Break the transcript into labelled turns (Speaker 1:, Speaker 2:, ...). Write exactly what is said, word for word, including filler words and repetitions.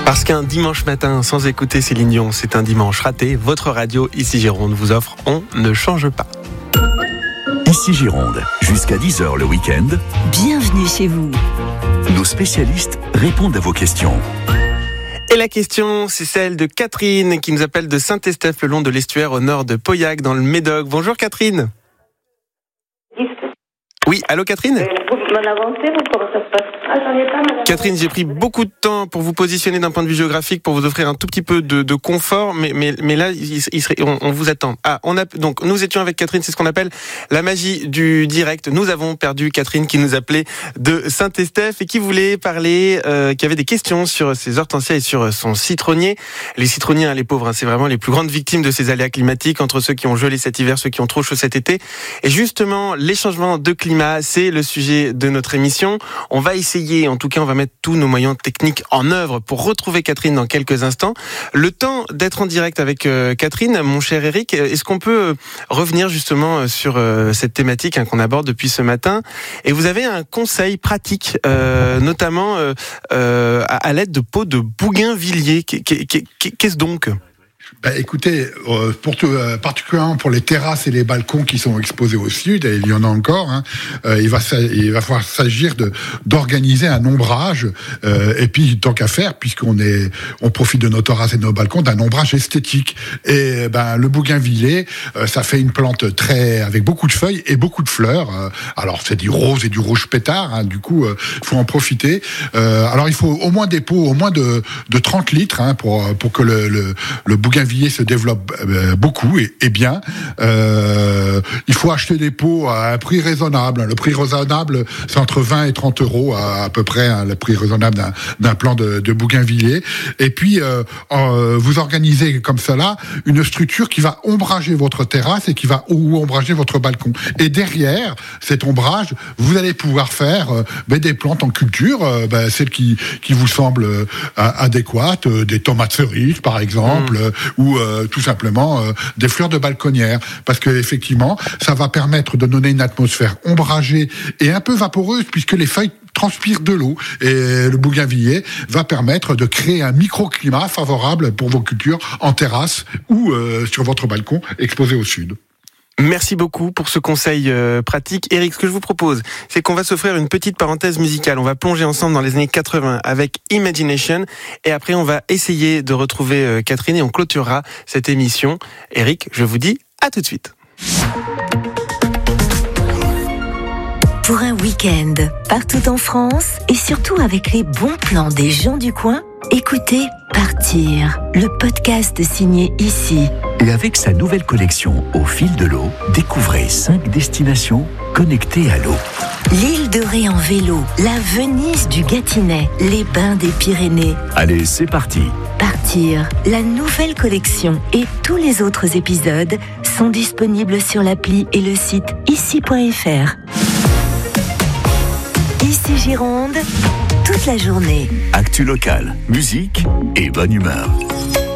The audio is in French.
Speaker 1: Parce qu'un dimanche matin sans écouter Céline Dion, c'est un dimanche raté. Votre radio Ici Gironde vous offre On ne change pas.
Speaker 2: Ici Gironde, jusqu'à dix heures le week-end.
Speaker 3: Bienvenue chez vous.
Speaker 2: Nos spécialistes répondent à vos questions.
Speaker 1: Et la question, c'est celle de Catherine qui nous appelle de Saint-Estèphe, le long de l'estuaire au nord de Pauillac, dans le Médoc. Bonjour Catherine. Oui, allô Catherine.
Speaker 4: euh, Vous m'en avancez, vous, comment ça se passe? Ah, j'en ai pas, madame.
Speaker 1: Catherine, j'ai pris beaucoup de temps pour vous positionner d'un point de vue géographique, pour vous offrir un tout petit peu de, de confort, mais, mais, mais là, il, il serait, on, on vous attend. Ah, on a, donc, nous étions avec Catherine, c'est ce qu'on appelle la magie du direct. Nous avons perdu Catherine qui nous appelait de Saint-Estèphe et qui voulait parler, euh, qui avait des questions sur ses hortensias et sur son citronnier. Les citronniers, hein, les pauvres, hein, c'est vraiment les plus grandes victimes de ces aléas climatiques, entre ceux qui ont gelé cet hiver, ceux qui ont trop chaud cet été. Et justement, les changements de climat, c'est le sujet de notre émission. On va essayer, en tout cas, on va mettre tous nos moyens techniques en œuvre pour retrouver Catherine dans quelques instants. Le temps d'être en direct avec euh, Catherine, mon cher Eric, est-ce qu'on peut euh, revenir justement sur euh, cette thématique hein, qu'on aborde depuis ce matin? Et vous avez un conseil pratique, euh, notamment euh, euh, à, à l'aide de pots de bougainvilliers. Qu'est-ce donc?
Speaker 5: Bah, écoutez, euh, pour tout, euh, particulièrement pour les terrasses et les balcons qui sont exposés au sud, et il y en a encore, hein, euh, il, va, il va falloir s'agir de, d'organiser un ombrage, euh, et puis tant qu'à faire, puisqu'on est, on profite de nos terrasses et de nos balcons, d'un ombrage esthétique. Et ben le bougainvilliers, euh, ça fait une plante très avec beaucoup de feuilles et beaucoup de fleurs. Euh, alors c'est du rose et du rouge pétard, hein, du coup, il euh, faut en profiter. Euh, alors il faut au moins des pots, au moins de, de trente litres, hein, pour pour que le, le, le bougainvilliers se développe euh, beaucoup et, et bien. Euh, il faut acheter des pots à un prix raisonnable. Le prix raisonnable, c'est entre vingt et trente euros à, à peu près, hein, le prix raisonnable d'un, d'un plant de, de bougainvilliers. Et puis, euh, euh, vous organisez comme cela une structure qui va ombrager votre terrasse et qui va ou ombrager votre balcon. Et derrière cet ombrage, vous allez pouvoir faire euh, ben, des plantes en culture, euh, ben, celles qui, qui vous semblent euh, adéquates, euh, des tomates cerises par exemple, mmh. ou euh, tout simplement euh, des fleurs de balconnière, parce que effectivement, ça va permettre de donner une atmosphère ombragée et un peu vaporeuse, puisque les feuilles transpirent de l'eau, et le bougainvillier va permettre de créer un microclimat favorable pour vos cultures en terrasse ou euh, sur votre balcon exposé au sud.
Speaker 1: Merci beaucoup pour ce conseil euh, pratique. Eric, ce que je vous propose, c'est qu'on va s'offrir une petite parenthèse musicale. On va plonger ensemble dans les années quatre-vingts avec Imagination. Et après, on va essayer de retrouver euh, Catherine et on clôturera cette émission. Eric, je vous dis à tout de suite.
Speaker 3: Pour un week-end, partout en France et surtout avec les bons plans des gens du coin, écoutez Partir, le podcast signé Ici.
Speaker 2: Et avec sa nouvelle collection Au fil de l'eau, découvrez cinq destinations connectées à l'eau.
Speaker 3: L'île de Ré en vélo, la Venise du Gâtinais, les bains des Pyrénées.
Speaker 2: Allez, c'est parti.
Speaker 3: Partir, la nouvelle collection et tous les autres épisodes sont disponibles sur l'appli et le site ici point f r. Ici Gironde, toute la journée.
Speaker 2: Actu locale, musique et bonne humeur.